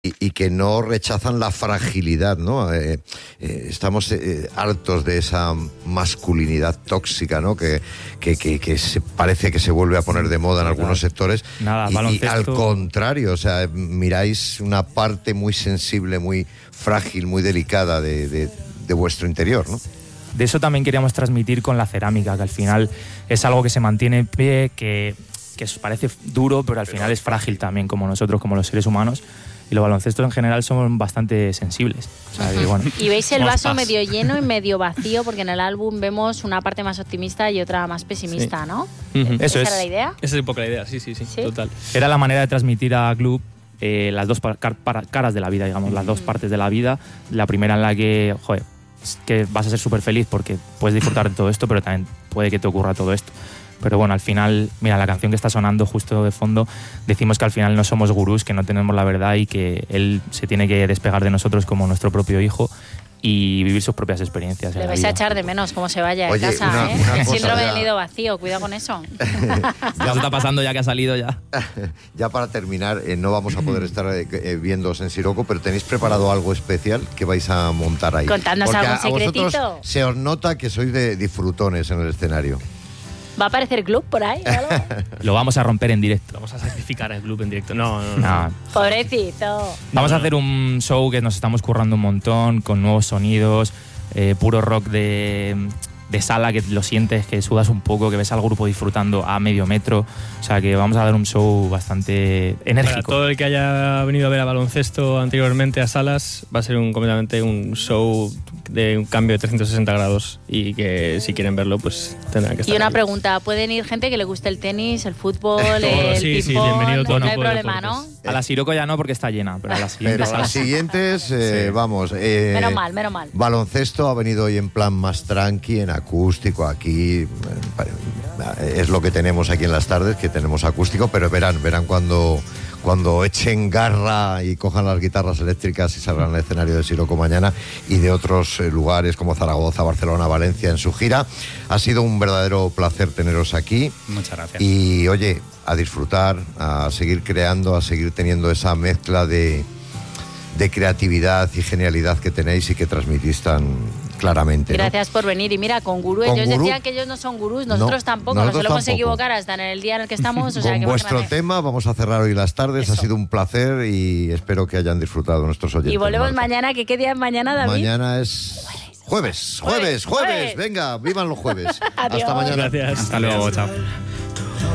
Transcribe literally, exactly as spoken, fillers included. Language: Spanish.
Y, y que no rechazan la fragilidad, ¿no? Eh, eh, estamos eh, hartos de esa masculinidad tóxica, ¿no? Que, que, que, que se parece que se vuelve a poner de moda en algunos sectores. Nada, y, baloncesto... y al contrario, o sea, miráis una parte muy sensible, muy frágil, muy delicada de, de, de vuestro interior, ¿no? De eso también queríamos transmitir con la cerámica, que al final es algo que se mantiene en pie, que, que parece duro, pero al final es frágil también, como nosotros, como los seres humanos. Y los baloncestos en general son bastante sensibles. O sea, que, bueno, y veis el vaso medio lleno y medio vacío, porque en el álbum vemos una parte más optimista y otra más pesimista, sí. ¿no? Uh-huh. ¿Esa Eso era es. la idea? Esa es un poco la idea, sí, sí, sí, ¿Sí? total. Era la manera de transmitir a Club eh, las dos par- par- caras de la vida, digamos, las dos partes de la vida. La primera en la que, joder, es que vas a ser súper feliz porque puedes disfrutar de todo esto, pero también puede que te ocurra todo esto. Pero bueno, al final, mira, la canción que está sonando justo de fondo, decimos que al final no somos gurús, que no tenemos la verdad y que él se tiene que despegar de nosotros como nuestro propio hijo y vivir sus propias experiencias. Le vais a echar de menos cómo se vaya Oye, de casa, una, ¿eh? una El cosa síndrome ya... del nido vacío, cuidado con eso. Ya se está pasando ya que ha salido ya. Ya para terminar, eh, no vamos a poder estar eh, eh, viéndoos en Siroco, pero ¿tenéis preparado algo especial que vais a montar ahí? Contadnos Porque algún a, a vosotros secretito. se os nota que sois de disfrutones en el escenario. ¿Va a aparecer Club por ahí o algo? Lo vamos a romper en directo. Vamos a sacrificar al Club en directo. No, no, no. No. Pobrecito. Vamos a hacer un show que nos estamos currando un montón, con nuevos sonidos, eh, puro rock de, de sala, que lo sientes, que sudas un poco, que ves al grupo disfrutando a medio metro. O sea que vamos a dar un show bastante enérgico. Para todo el que haya venido a ver a baloncesto anteriormente a salas, va a ser un, completamente un show de un cambio de trescientos sesenta grados y que si quieren verlo, pues tendrán que estar Y una aquí. pregunta, ¿pueden ir gente que le guste el tenis, el fútbol, Todo, el sí, sí, ping-pong? bienvenido todo no hay tipo de problema, ¿no? deportes. A la Siroco ya no porque está llena, pero a las Pero siguientes... a las siguientes, eh, Sí. vamos... Eh, Menos mal, menos mal. Baloncesto ha venido hoy en plan más tranqui, en acústico, aquí... eh, Es lo que tenemos aquí en las tardes, que tenemos acústico, pero verán, verán cuando... cuando echen garra y cojan las guitarras eléctricas y salgan al escenario de Siroco mañana y de otros eh, lugares como Zaragoza, Barcelona, Valencia en su gira. Ha sido un verdadero placer teneros aquí. Muchas gracias. Y oye, a disfrutar, a seguir creando, a seguir teniendo esa mezcla de, de creatividad y genialidad que tenéis y que transmitís tan claramente, ¿no? Gracias por venir. Y mira, con Gurú, Con ellos Gurú, decían que ellos no son gurús, nosotros no, tampoco, nosotros nos solemos tampoco. equivocar hasta en el día en el que estamos. O sea, Con que más vuestro grande. tema vamos a cerrar hoy las tardes. Eso. Ha sido un placer y espero que hayan disfrutado nuestros oyentes. Y volvemos Marta. mañana, que ¿qué día es mañana, David? Mañana es jueves, jueves, jueves. Jueves. Venga, vivan los jueves. Adiós. Hasta mañana. Gracias. Hasta luego, chao.